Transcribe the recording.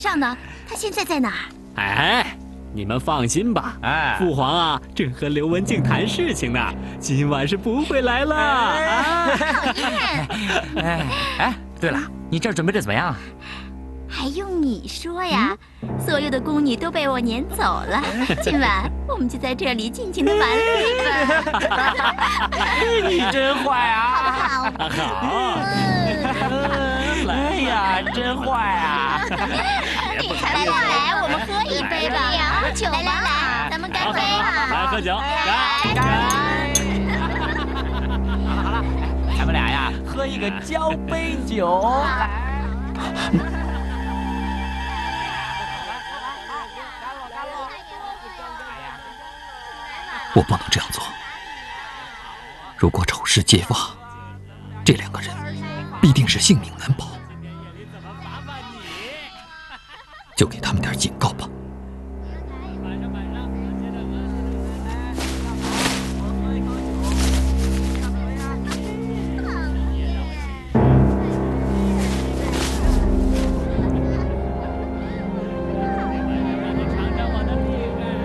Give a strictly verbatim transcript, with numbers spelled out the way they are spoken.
上呢？他现在在哪儿？ 哎，你们放心吧， 哎， 父皇啊，正和刘文静谈事情呢，今晚是不会来了啊。 讨厌！ 哎哎，对了，你这儿准备的怎么样？ 还用你说呀？所有的宫女都被我撵走了，今晚我们就在这里尽情的玩乐吧。 你真坏啊！ 好不好？ 好， 哎呀，真坏啊！ 你才来来，我们喝一杯吧。凉酒，来来来，咱们干杯吧！ 来喝酒，干干！好了好了，咱们俩呀，喝一个交杯酒。来。 我不能这样做。如果丑事揭发，这两个人必定是性命难保。就给他们点警告吧。